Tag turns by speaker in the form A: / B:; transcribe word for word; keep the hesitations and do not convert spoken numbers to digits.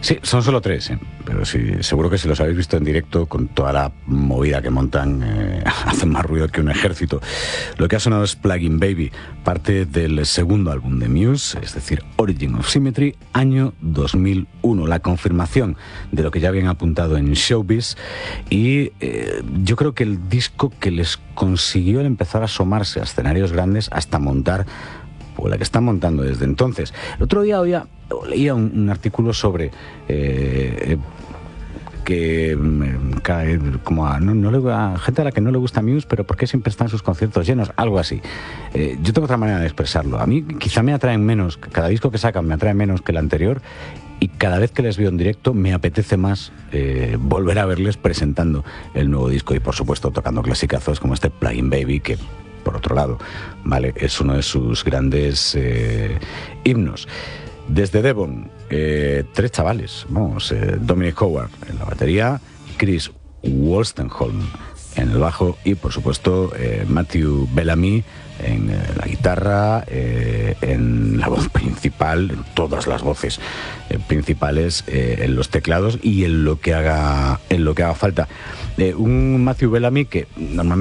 A: Sí, son solo tres, ¿eh? Pero sí, seguro que si los habéis visto en directo, con toda la movida que montan, eh, hacen más ruido que un ejército. Lo que ha sonado es Plug-in Baby, parte del segundo álbum de Muse, es decir, Origin of Symmetry, año dos mil uno. La confirmación de lo que ya habían apuntado en Showbiz, y eh, yo creo que el disco que les consiguió el empezar a asomarse a escenarios grandes hasta montar, o la que están montando desde entonces. El otro día oía, leía un, un artículo sobre eh, que cae como a, no, no le, a gente a la que no le gusta Muse, pero ¿por qué siempre están sus conciertos llenos? Algo así. Eh, yo tengo otra manera de expresarlo. A mí quizá me atraen menos, cada disco que sacan me atrae menos que el anterior, y cada vez que les veo en directo me apetece más eh, volver a verles presentando el nuevo disco y, por supuesto, tocando clasicazos como este Plug-in Baby, que, por otro lado, vale, es uno de sus grandes eh, himnos. Desde Devon, eh, tres chavales, vamos, eh, Dominic Howard en la batería, Chris Wolstenholme en el bajo y, por supuesto, eh, Matthew Bellamy en eh, la guitarra, eh, en la voz principal, en todas las voces eh, principales, eh, en los teclados y en lo que haga, en lo que haga falta. Eh, un Matthew Bellamy que normalmente